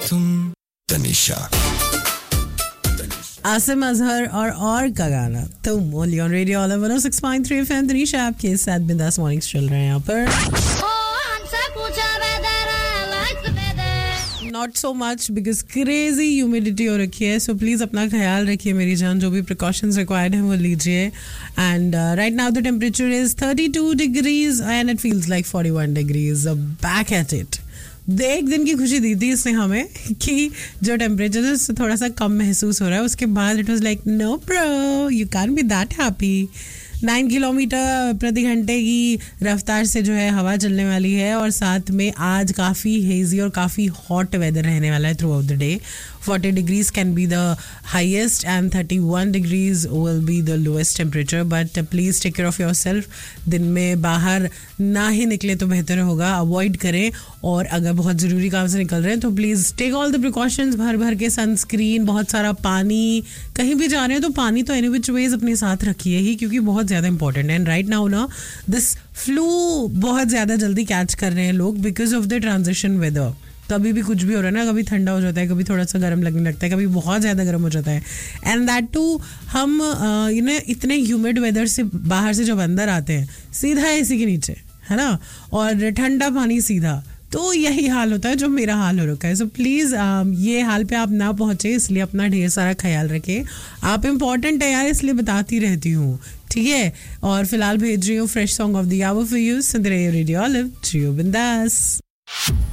तुम तनिषा आसिम अजहर और का गाना तुम only on radio all 106.3 FM Tanisha आपके साथ बिंदास मॉर्निंग्स चल रहे हैं यहाँ पर not so much because crazy humidity हो रखी है सो प्लीज़ अपना ख्याल रखिए मेरी जान जो भी प्रिकॉशंस रिक्वायर्ड हैं वो लीजिए and right now the temperature is 32 degrees and it feels like 41 degrees back at it एक दिन की खुशी दी थी इसने हमें कि जो टेम्परेचर है उससे थोड़ा सा कम महसूस हो रहा है उसके बाद it was like no bro you can be that happy 9 kilometre प्रति घंटे की रफ्तार से जो है हवा चलने वाली है और साथ में आज काफ़ी हेजी और काफ़ी हॉट वेदर रहने वाला है through out the day 40 degrees can be the highest and 31 degrees will be the lowest temperature but please take care of yourself दिन में बाहर ना ही निकले तो बेहतर होगा अवॉइड करें और अगर बहुत ज़रूरी काम से निकल रहे हैं तो please take all the precautions भर के सनस्क्रीन बहुत सारा पानी कहीं भी जा रहे हैं तो पानी तो एनी विच वेज अपने साथ रखिए ही क्योंकि बहुत ज़्यादा इंपॉर्टेंट है एंड राइट नाउ ना दिस फ्लू बहुत ज़्यादा जल्दी कैच कर रहे हैं लोग because of the transition weather कभी भी कुछ भी हो रहा है ना कभी ठंडा हो जाता है कभी थोड़ा सा गर्म लगने लगता है कभी बहुत ज़्यादा गर्म हो जाता है एंड दैट टू हम इतने ह्यूमिड वेदर से बाहर से जब अंदर आते हैं सीधा एसी के नीचे है ना और ठंडा पानी सीधा तो यही हाल होता है जो मेरा हाल हो रखा है सो प्लीज़ ये हाल पे आप ना पहुँचे इसलिए अपना ढेर सारा ख्याल रखें आप इम्पॉर्टेंट है यार इसलिए बताती रहती हूँ ठीक है और फिलहाल भेज रही हूँ fresh song of the hour for you सुन रहे रेडियो ऑलिव जियो बिंदास